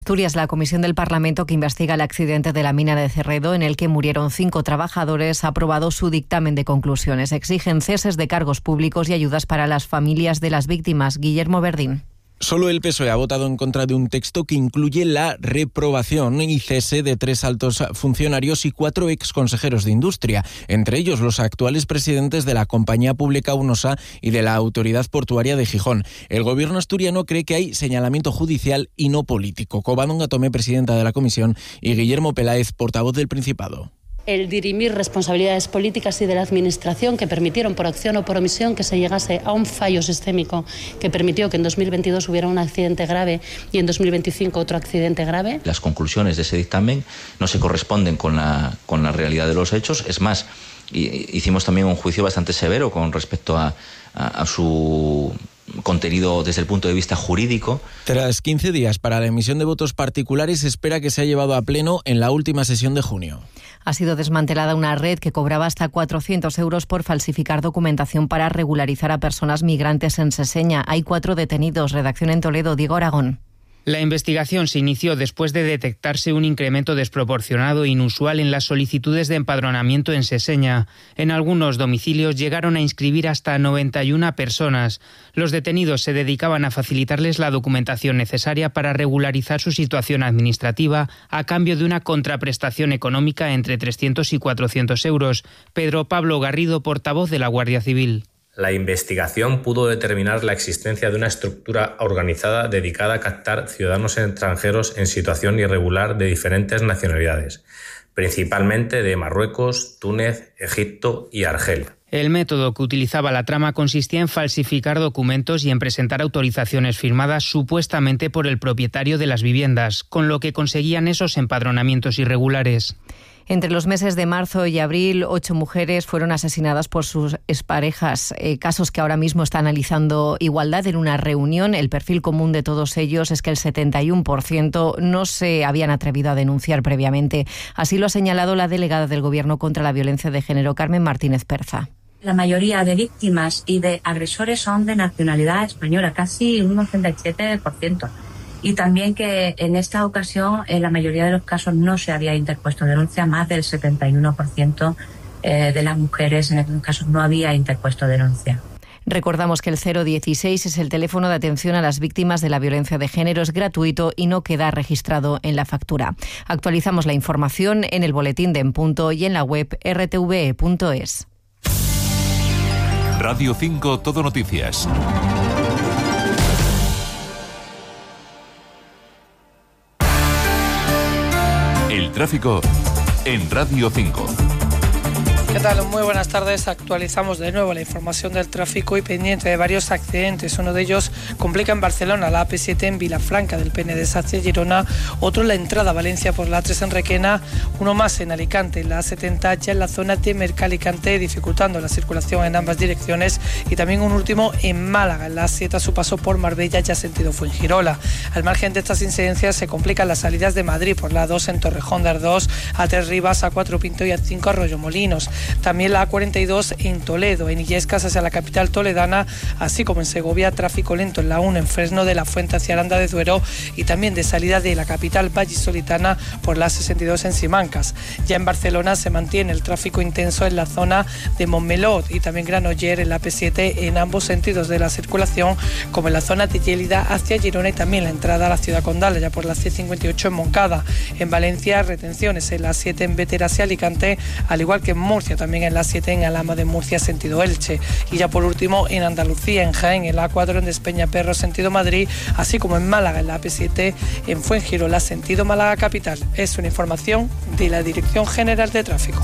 Asturias, la comisión del Parlamento que investiga el accidente de la mina de Cerredo, en el que murieron 5 trabajadores, ha aprobado su dictamen de conclusiones. Exigen ceses de cargos públicos y ayudas para las familias de las víctimas. Guillermo Verdín. Solo el PSOE ha votado en contra de un texto que incluye la reprobación y cese de 3 altos funcionarios y 4 exconsejeros de Industria, entre ellos los actuales presidentes de la compañía pública UNOSA y de la Autoridad Portuaria de Gijón. El gobierno asturiano cree que hay señalamiento judicial y no político. Covadonga Tomé, presidenta de la comisión, y Guillermo Peláez, portavoz del Principado. El dirimir responsabilidades políticas y de la Administración que permitieron por acción o por omisión que se llegase a un fallo sistémico que permitió que en 2022 hubiera un accidente grave y en 2025 otro accidente grave. Las conclusiones de ese dictamen no se corresponden con la realidad de los hechos. Es más, hicimos también un juicio bastante severo con respecto a su contenido desde el punto de vista jurídico. Tras 15 días para la emisión de votos particulares, se espera que sea llevado a pleno en la última sesión de junio. Ha sido desmantelada una red que cobraba hasta 400 euros por falsificar documentación para regularizar a personas migrantes en Seseña. Hay 4 detenidos. Redacción en Toledo, Diego Aragón. La investigación se inició después de detectarse un incremento desproporcionado e inusual en las solicitudes de empadronamiento en Seseña. En algunos domicilios llegaron a inscribir hasta 91 personas. Los detenidos se dedicaban a facilitarles la documentación necesaria para regularizar su situación administrativa a cambio de una contraprestación económica entre 300 y 400 euros. Pedro Pablo Garrido, portavoz de la Guardia Civil. La investigación pudo determinar la existencia de una estructura organizada dedicada a captar ciudadanos extranjeros en situación irregular de diferentes nacionalidades, principalmente de Marruecos, Túnez, Egipto y Argelia. El método que utilizaba la trama consistía en falsificar documentos y en presentar autorizaciones firmadas supuestamente por el propietario de las viviendas, con lo que conseguían esos empadronamientos irregulares. Entre los meses de marzo y abril, 8 mujeres fueron asesinadas por sus exparejas. Casos que ahora mismo está analizando Igualdad en una reunión. El perfil común de todos ellos es que el 71% no se habían atrevido a denunciar previamente. Así lo ha señalado la delegada del Gobierno contra la Violencia de Género, Carmen Martínez Perza. La mayoría de víctimas y de agresores son de nacionalidad española, casi un 87%. Y también que en esta ocasión, en la mayoría de los casos, no se había interpuesto denuncia, más del 71% de las mujeres en estos casos no había interpuesto denuncia. Recordamos que el 016 es el teléfono de atención a las víctimas de la violencia de género, es gratuito y no queda registrado en la factura. Actualizamos la información en el boletín de En Punto y en la web rtve.es. Radio 5 Todo Noticias. El tráfico en Radio 5. ¿Qué tal? Muy buenas tardes. Actualizamos de nuevo la información del tráfico y pendiente de varios accidentes. Uno de ellos complica en Barcelona, la AP7 en Vilafranca del Penedès hacia Girona, otro en la entrada a Valencia por la A3 en Requena, uno más en Alicante, la A70 ya en la zona de Mercalicante, dificultando la circulación en ambas direcciones, y también un último en Málaga, en la A7 a su paso por Marbella ya sentido Fuengirola. Al margen de estas incidencias se complican las salidas de Madrid por la A2 en Torrejón de Ardós, A3 Rivas, A4 Pinto y A5 Arroyomolinos. También la A42 en Toledo, en Illescas hacia la capital toledana, así como en Segovia, tráfico lento en la 1 en Fresno de la Fuente hacia Aranda de Duero, y también de salida de la capital vallisoletana por la A62 en Simancas. Ya en Barcelona se mantiene el tráfico intenso en la zona de Montmeló y también Granoller en la AP7 en ambos sentidos de la circulación, como en la zona de Llélida hacia Girona y también la entrada a la ciudad condal ya por la C58 en Moncada. En Valencia, retenciones en la 7 en Bétera hacia Alicante, al igual que en Murcia, también en la 7 en Alhama de Murcia sentido Elche. Y ya por último en Andalucía, en Jaén, en la A4 en Despeñaperro sentido Madrid, así como en Málaga en la AP7 en Fuengirola sentido Málaga capital. Es una información de la Dirección General de Tráfico.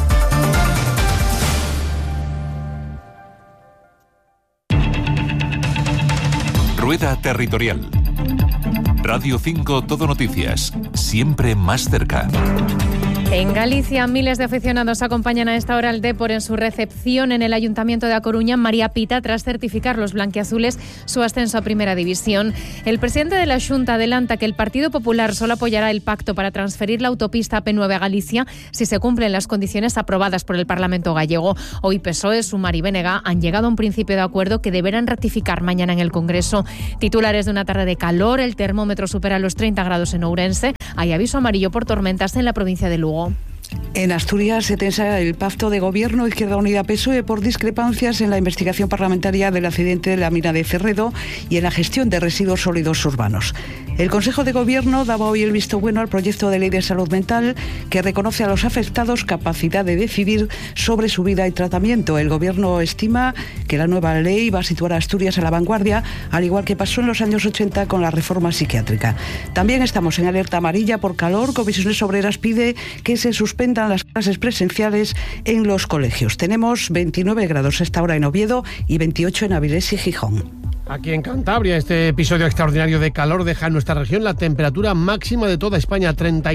Rueda Territorial. Radio 5 Todo Noticias, siempre más cerca. En Galicia, miles de aficionados acompañan a esta hora al Dépor en su recepción en el Ayuntamiento de A Coruña, María Pita, tras certificar los blanquiazules su ascenso a Primera División. El presidente de la Xunta adelanta que el Partido Popular solo apoyará el pacto para transferir la autopista AP9 a Galicia si se cumplen las condiciones aprobadas por el Parlamento gallego. Hoy PSOE, Sumar y BNG han llegado a un principio de acuerdo que deberán ratificar mañana en el Congreso. Titulares de una tarde de calor, el termómetro supera los 30 grados en Ourense. Hay aviso amarillo por tormentas en la provincia de Lugo. En Asturias se tensa el pacto de gobierno Izquierda Unida-PSOE por discrepancias en la investigación parlamentaria del accidente de la mina de Cerredo y en la gestión de residuos sólidos urbanos. El Consejo de Gobierno daba hoy el visto bueno al proyecto de ley de salud mental que reconoce a los afectados capacidad de decidir sobre su vida y tratamiento. El Gobierno estima que la nueva ley va a situar a Asturias a la vanguardia, al igual que pasó en los años 80 con la reforma psiquiátrica. También estamos en alerta amarilla por calor. Comisiones Obreras pide que se suspendan las clases presenciales en los colegios. Tenemos 29 grados a esta hora en Oviedo y 28 en Avilés y Gijón. Aquí en Cantabria, este episodio extraordinario de calor deja en nuestra región la temperatura máxima de toda España.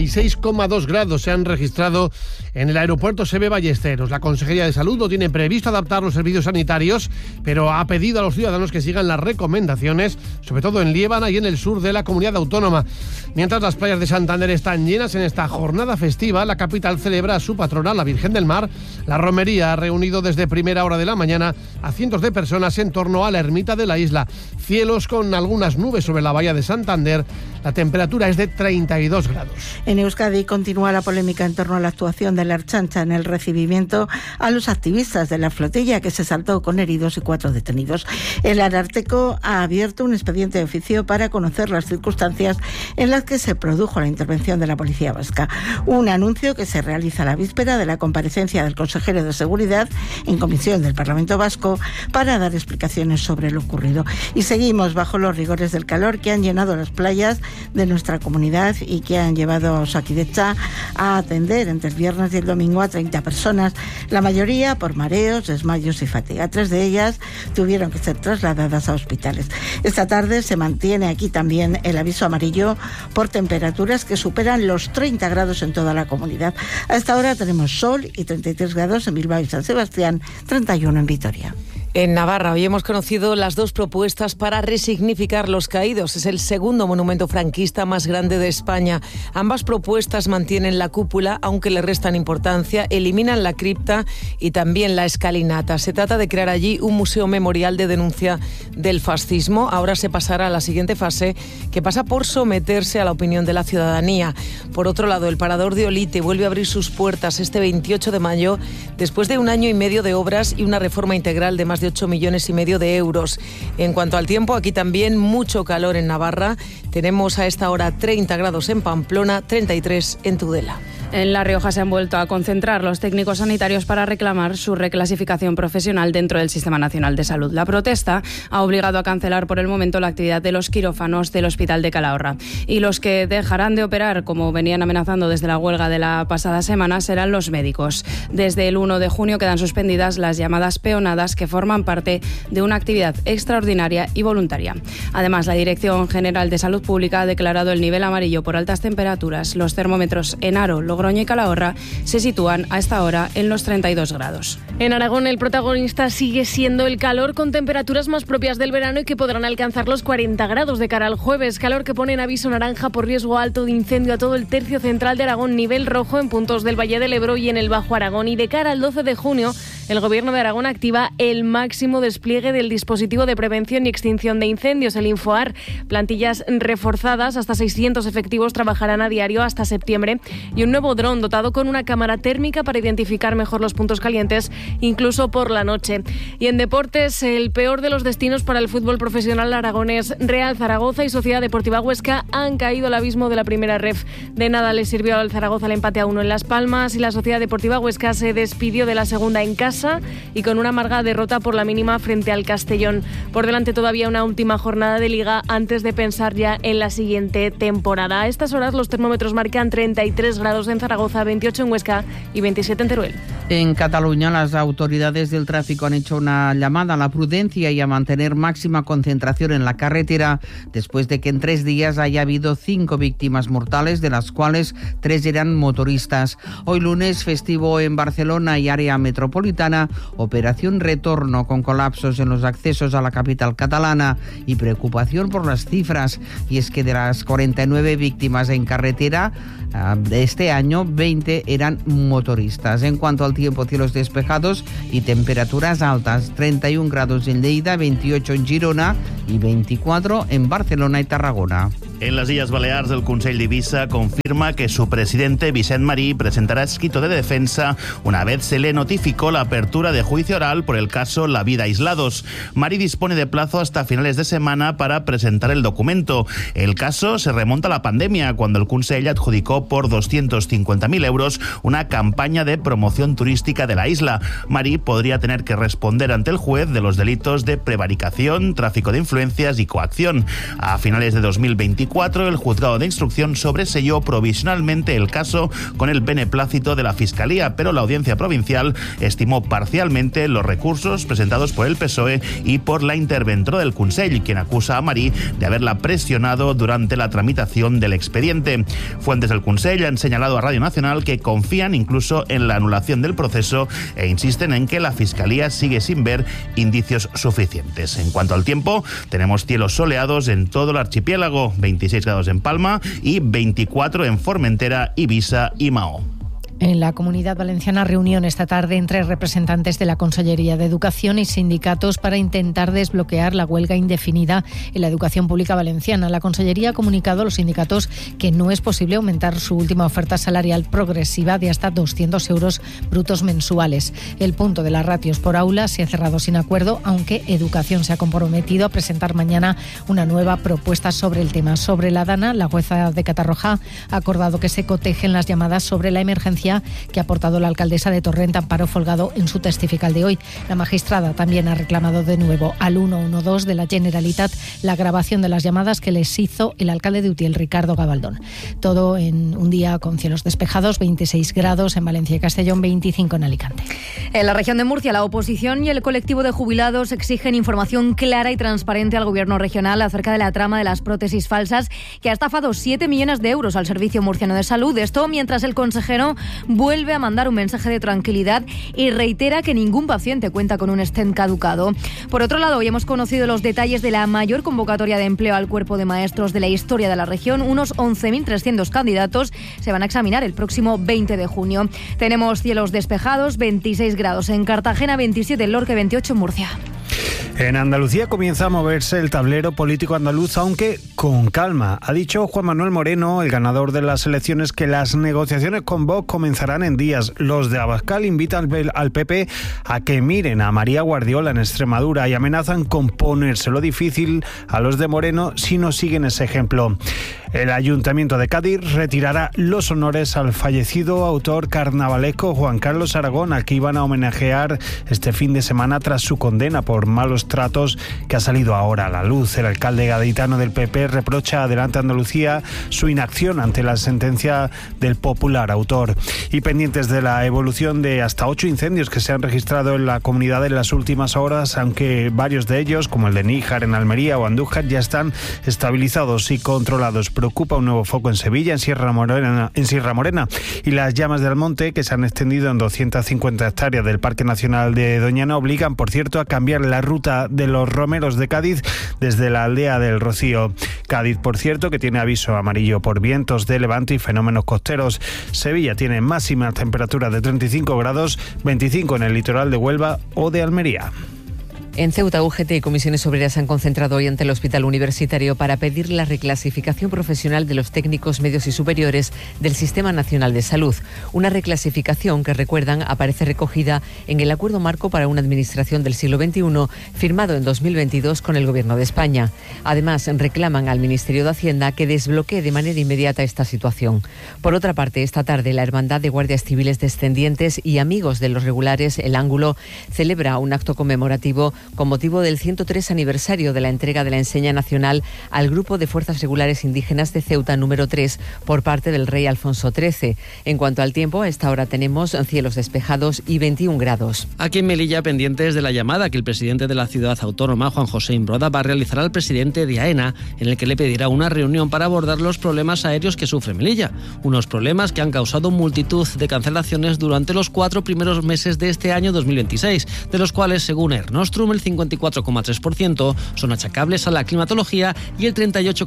36,2 grados se han registrado en el aeropuerto Seve Ballesteros. La Consejería de Salud no tiene previsto adaptar los servicios sanitarios, pero ha pedido a los ciudadanos que sigan las recomendaciones, sobre todo en Liébana y en el sur de la comunidad autónoma. Mientras las playas de Santander están llenas en esta jornada festiva, la capital celebra a su patrona, la Virgen del Mar. La romería ha reunido desde primera hora de la mañana a cientos de personas en torno a la ermita de la isla. Cielos con algunas nubes sobre la bahía de Santander. La temperatura es de 32 grados. En Euskadi continúa la polémica en torno a la actuación de la Ertzaintza en el recibimiento a los activistas de la flotilla que se saltó con heridos y 4 detenidos. El Ararteko ha abierto un expediente de oficio para conocer las circunstancias en las que se produjo la intervención de la policía vasca. Un anuncio que se realiza a la víspera de la comparecencia del consejero de Seguridad en comisión del Parlamento Vasco para dar explicaciones sobre lo ocurrido. Y seguimos bajo los rigores del calor que han llenado las playas de nuestra comunidad y que han llevado a Osakidetza a atender entre el viernes y el domingo a 30 personas, la mayoría por mareos, desmayos y fatiga. 3 de ellas tuvieron que ser trasladadas a hospitales. Esta tarde se mantiene aquí también el aviso amarillo por temperaturas que superan los 30 grados en toda la comunidad. A esta hora tenemos sol y 33 grados en Bilbao y San Sebastián, 31 en Vitoria. En Navarra hoy hemos conocido las 2 propuestas para resignificar los caídos. Es el segundo monumento franquista más grande de España. Ambas propuestas mantienen la cúpula, aunque le restan importancia, eliminan la cripta y también la escalinata. Se trata de crear allí un museo memorial de denuncia del fascismo. Ahora se pasará a la siguiente fase, que pasa por someterse a la opinión de la ciudadanía. Por otro lado, el Parador de Olite vuelve a abrir sus puertas este 28 de mayo, después de 1 año y medio de obras y una reforma integral de más de 8,5 millones de euros. En cuanto al tiempo, aquí también mucho calor en Navarra. Tenemos a esta hora 30 grados en Pamplona, 33 en Tudela. En La Rioja se han vuelto a concentrar los técnicos sanitarios para reclamar su reclasificación profesional dentro del Sistema Nacional de Salud. La protesta ha obligado a cancelar por el momento la actividad de los quirófanos del Hospital de Calahorra. Y los que dejarán de operar, como venían amenazando desde la huelga de la pasada semana, serán los médicos. Desde el 1 de junio quedan suspendidas las llamadas peonadas, que forman parte de una actividad extraordinaria y voluntaria. Además, la Dirección General de Salud Pública ha declarado el nivel amarillo por altas temperaturas. Los termómetros en Haro, Logroño y Calahorra se sitúan a esta hora en los 32 grados. En Aragón el protagonista sigue siendo el calor, con temperaturas más propias del verano y que podrán alcanzar los 40 grados de cara al jueves. Calor que pone en aviso naranja por riesgo alto de incendio a todo el tercio central de Aragón, nivel rojo en puntos del Valle del Ebro y en el Bajo Aragón. Y de cara al 12 de junio, el Gobierno de Aragón activa el máximo despliegue del dispositivo de prevención y extinción de incendios, el Infoar. Plantillas reforzadas, hasta 600 efectivos trabajarán a diario hasta septiembre, y un nuevo dron dotado con una cámara térmica para identificar mejor los puntos calientes, incluso por la noche. Y en deportes, el peor de los destinos para el fútbol profesional aragonés. Real Zaragoza y Sociedad Deportiva Huesca han caído al abismo de la primera ref. De nada le sirvió al Zaragoza el empate a 1 en Las Palmas, y la Sociedad Deportiva Huesca se despidió de la segunda en casa casa y con una amarga derrota por la mínima frente al Castellón. Por delante todavía una última jornada de Liga antes de pensar ya en la siguiente temporada. A estas horas los termómetros marcan 33 grados en Zaragoza, 28 en Huesca y 27 en Teruel. En Cataluña, las autoridades del tráfico han hecho una llamada a la prudencia y a mantener máxima concentración en la carretera después de que en 3 días haya habido 5 víctimas mortales, de las cuales 3 eran motoristas. Hoy lunes, festivo en Barcelona y área metropolitana, operación retorno con colapsos en los accesos a la capital catalana y preocupación por las cifras. Y es que de las 49 víctimas en carretera de este año, 20 eran motoristas. En cuanto al tiempo, cielos despejados y temperaturas altas, 31 grados en Lleida, 28 en Girona y 24 en Barcelona y Tarragona. En las Islas Baleares, el Consell d'Eivissa confirma que su presidente, Vicent Marí, presentará escrito de defensa una vez se le notificó la apertura de juicio oral por el caso La Vida Aislados. Marí dispone de plazo hasta finales de semana para presentar el documento. El caso se remonta a la pandemia, cuando el Consell adjudicó por 250.000 euros una campaña de promoción turística de la isla. Marí podría tener que responder ante el juez de los delitos de prevaricación, tráfico de influencias y coacción. A finales de 2024, el juzgado de instrucción sobreseyó provisionalmente el caso con el beneplácito de la Fiscalía, pero la Audiencia Provincial estimó parcialmente los recursos presentados por el PSOE y por la interventora del Consell, quien acusa a Marí de haberla presionado durante la tramitación del expediente. Fuentes del Consell han señalado a Radio Nacional que confían incluso en la anulación del proceso e insisten en que la Fiscalía sigue sin ver indicios suficientes. En cuanto al tiempo, tenemos cielos soleados en todo el archipiélago, 26 grados en Palma y 24 en Formentera, Ibiza y Mahó. En la Comunidad Valenciana, reunión esta tarde entre representantes de la Consellería de Educación y sindicatos para intentar desbloquear la huelga indefinida en la educación pública valenciana. La Consellería ha comunicado a los sindicatos que no es posible aumentar su última oferta salarial progresiva de hasta 200 euros brutos mensuales. El punto de las ratios por aula se ha cerrado sin acuerdo, aunque Educación se ha comprometido a presentar mañana una nueva propuesta sobre el tema. Sobre la DANA, la jueza de Catarroja ha acordado que se cotejen las llamadas sobre la emergencia que ha aportado la alcaldesa de Torrent, Amparo Folgado, en su testifical de hoy. La magistrada también ha reclamado de nuevo al 112 de la Generalitat la grabación de las llamadas que les hizo el alcalde de Utiel, Ricardo Gabaldón. Todo en un día con cielos despejados, 26 grados en Valencia y Castellón, 25 en Alicante. En la región de Murcia, la oposición y el colectivo de jubilados exigen información clara y transparente al gobierno regional acerca de la trama de las prótesis falsas que ha estafado 7 millones de euros al Servicio Murciano de Salud. Esto mientras el consejero vuelve a mandar un mensaje de tranquilidad y reitera que ningún paciente cuenta con un stent caducado. Por otro lado, hoy hemos conocido los detalles de la mayor convocatoria de empleo al cuerpo de maestros de la historia de la región. Unos 11.300 candidatos se van a examinar el próximo 20 de junio. Tenemos cielos despejados, 26 grados en Cartagena, 27 en Lorca, 28 en Murcia. En Andalucía comienza a moverse el tablero político andaluz, aunque con calma. Ha dicho Juan Manuel Moreno, el ganador de las elecciones, que las negociaciones con Vox comenzarán en días. Los de Abascal invitan al PP a que miren a María Guardiola en Extremadura y amenazan con ponérselo difícil a los de Moreno si no siguen ese ejemplo. El Ayuntamiento de Cádiz retirará los honores al fallecido autor carnavalesco Juan Carlos Aragón, al que iban a homenajear este fin de semana tras su condena por malos tratos que ha salido ahora a la luz. El alcalde gaditano del PP reprocha a Adelante Andalucía su inacción ante la sentencia del popular autor. Y pendientes de la evolución de hasta 8 incendios que se han registrado en la comunidad en las últimas horas, aunque varios de ellos, como el de Níjar en Almería o Andújar, ya están estabilizados y controlados. Preocupa un nuevo foco en Sevilla, en Sierra Morena, y las llamas del Almonte, que se han extendido en 250 hectáreas del Parque Nacional de Doñana, obligan, por cierto, a cambiar la ruta de los romeros de Cádiz desde la aldea del Rocío. Cádiz, por cierto, que tiene aviso amarillo por vientos de levante y fenómenos costeros. Sevilla tiene máximas temperaturas de 35 grados, 25 en el litoral de Huelva o de Almería. En Ceuta, UGT y comisiones obreras se han concentrado hoy ante el Hospital Universitario para pedir la reclasificación profesional de los técnicos medios y superiores del Sistema Nacional de Salud. Una reclasificación que, recuerdan, aparece recogida en el Acuerdo Marco para una Administración del siglo XXI, firmado en 2022 con el Gobierno de España. Además, reclaman al Ministerio de Hacienda que desbloquee de manera inmediata esta situación. Por otra parte, esta tarde, la Hermandad de Guardias Civiles Descendientes y Amigos de los Regulares, El Ángulo, celebra un acto conmemorativo con motivo del 103 aniversario de la entrega de la enseña nacional al Grupo de Fuerzas Regulares Indígenas de Ceuta número 3 por parte del rey Alfonso XIII. En cuanto al tiempo, a esta hora tenemos cielos despejados y 21 grados. Aquí en Melilla, pendientes de la llamada que el presidente de la ciudad autónoma, Juan José Imbroda, va a realizar al presidente de AENA, en el que le pedirá una reunión para abordar los problemas aéreos que sufre Melilla. Unos problemas que han causado multitud de cancelaciones durante los 4 primeros meses de este año 2026, de los cuales, según Air Nostrum, el 54,3% son achacables a la climatología y el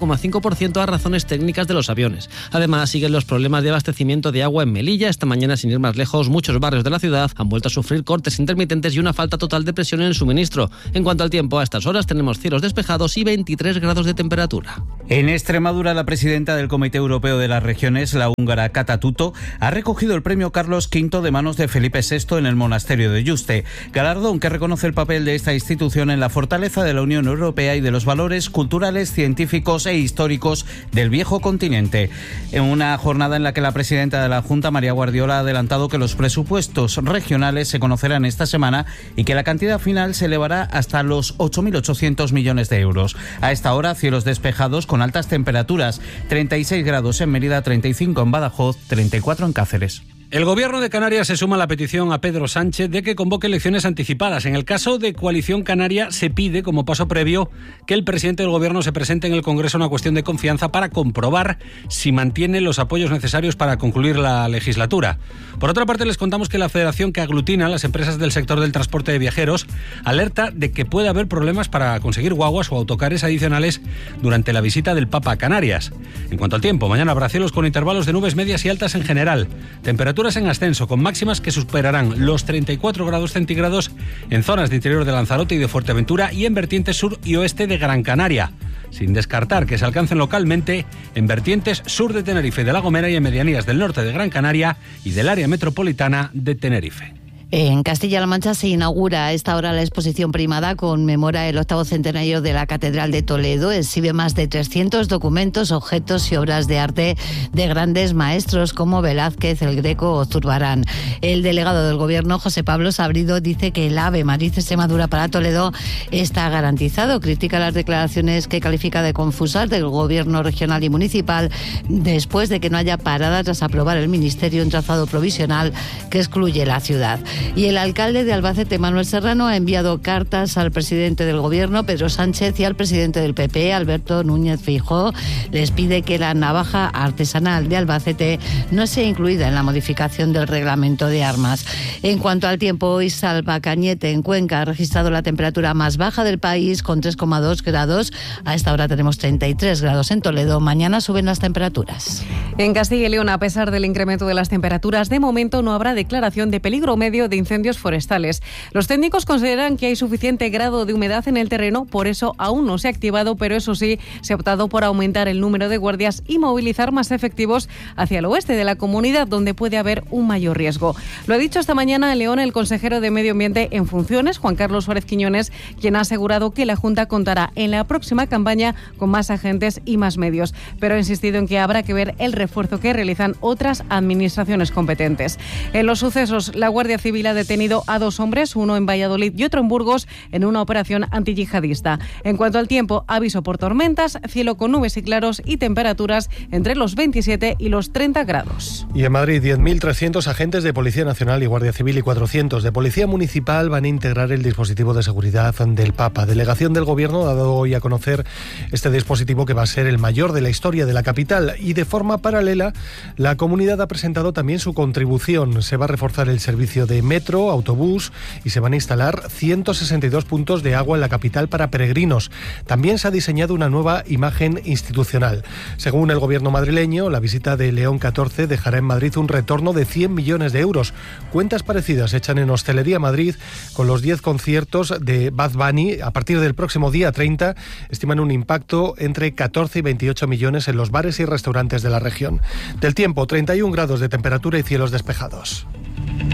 38,5% a razones técnicas de los aviones. Además, siguen los problemas de abastecimiento de agua en Melilla. Esta mañana, sin ir más lejos, muchos barrios de la ciudad han vuelto a sufrir cortes intermitentes y una falta total de presión en el suministro. En cuanto al tiempo, a estas horas tenemos cielos despejados y 23 grados de temperatura. En Extremadura, la presidenta del Comité Europeo de las Regiones, la húngara Kata Tutto, ha recogido el premio Carlos V de manos de Felipe VI en el monasterio de Yuste, galardón que reconoce el papel de esta institución en la fortaleza de la Unión Europea y de los valores culturales, científicos e históricos del viejo continente. En una jornada en la que la presidenta de la Junta, María Guardiola, ha adelantado que los presupuestos regionales se conocerán esta semana y que la cantidad final se elevará hasta los 8.800 millones de euros. A esta hora, cielos despejados con altas temperaturas, 36 grados en Mérida, 35 en Badajoz, 34 en Cáceres. El Gobierno de Canarias se suma a la petición a Pedro Sánchez de que convoque elecciones anticipadas. En el caso de Coalición Canaria, se pide, como paso previo, que el presidente del Gobierno se presente en el Congreso una cuestión de confianza para comprobar si mantiene los apoyos necesarios para concluir la legislatura. Por otra parte, les contamos que la federación que aglutina a las empresas del sector del transporte de viajeros alerta de que puede haber problemas para conseguir guaguas o autocares adicionales durante la visita del Papa a Canarias. En cuanto al tiempo, mañana habrá cielos con intervalos de nubes medias y altas en general. Temperaturas en ascenso, con máximas que superarán los 34 grados centígrados en zonas de interior de Lanzarote y de Fuerteventura y en vertientes sur y oeste de Gran Canaria, sin descartar que se alcancen localmente en vertientes sur de Tenerife, de La Gomera y en medianías del norte de Gran Canaria y del área metropolitana de Tenerife. En Castilla-La Mancha se inaugura a esta hora la exposición Primada, conmemora el 8º centenario de la Catedral de Toledo, exhibe más de 300 documentos, objetos y obras de arte de grandes maestros como Velázquez, El Greco o Zurbarán. El delegado del Gobierno, José Pablo Sabrido, dice que el AVE Madrid-Extremadura para Toledo está garantizado. Critica las declaraciones que califica de confusas del Gobierno regional y municipal después de que no haya parada tras aprobar el Ministerio un trazado provisional que excluye la ciudad. Y el alcalde de Albacete, Manuel Serrano, ha enviado cartas al presidente del Gobierno, Pedro Sánchez, y al presidente del PP, Alberto Núñez Feijóo. Les pide que la navaja artesanal de Albacete no sea incluida en la modificación del reglamento de armas. En cuanto al tiempo, hoy Salvacañete, en Cuenca, ha registrado la temperatura más baja del país con 3,2 grados. A esta hora tenemos 33 grados en Toledo. Mañana suben las temperaturas. En Castilla y León, a pesar del incremento de las temperaturas, de momento no habrá declaración de peligro medio de incendios forestales. Los técnicos consideran que hay suficiente grado de humedad en el terreno, por eso aún no se ha activado, pero eso sí, se ha optado por aumentar el número de guardias y movilizar más efectivos hacia el oeste de la comunidad, donde puede haber un mayor riesgo. Lo ha dicho esta mañana en León el consejero de Medio Ambiente en funciones, Juan Carlos Suárez Quiñones, quien ha asegurado que la Junta contará en la próxima campaña con más agentes y más medios, pero ha insistido en que habrá que ver el refuerzo que realizan otras administraciones competentes. En los sucesos, la Guardia Civil ha detenido a 2 hombres, uno en Valladolid y otro en Burgos, en una operación antiyihadista. En cuanto al tiempo, aviso por tormentas, cielo con nubes y claros y temperaturas entre los 27 y los 30 grados. Y en Madrid, 10.300 agentes de Policía Nacional y Guardia Civil y 400 de Policía Municipal van a integrar el dispositivo de seguridad del Papa. Delegación del Gobierno ha dado hoy a conocer este dispositivo, que va a ser el mayor de la historia de la capital, y de forma paralela la comunidad ha presentado también su contribución. Se va a reforzar el servicio de metro, autobús y se van a instalar 162 puntos de agua en la capital para peregrinos. También se ha diseñado una nueva imagen institucional. Según el gobierno madrileño, la visita de León XIV dejará en Madrid un retorno de 100 millones de euros. Cuentas parecidas se echan en Hostelería Madrid con los 10 conciertos de Bad Bunny. A partir del próximo día 30 estiman un impacto entre 14 y 28 millones en los bares y restaurantes de la región. Del tiempo, 31 grados de temperatura y cielos despejados.